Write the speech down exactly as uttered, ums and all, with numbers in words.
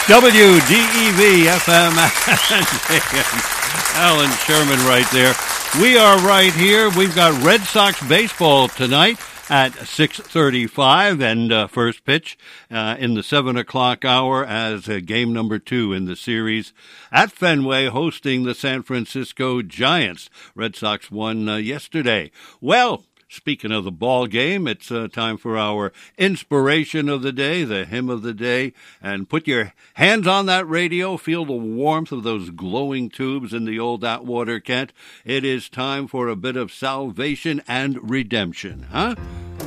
W D E V F M Alan Sherman right there. We are right here. We've got Red Sox baseball tonight at six thirty-five, and uh, first pitch uh, in the seven o'clock hour as uh, game number two in the series at Fenway, hosting the San Francisco Giants. Red Sox won uh, yesterday. Well, speaking of the ball game, it's uh, time for our inspiration of the day, the hymn of the day. And put your hands on that radio. Feel the warmth of those glowing tubes in the old Atwater Kent. It is time for a bit of salvation and redemption, huh?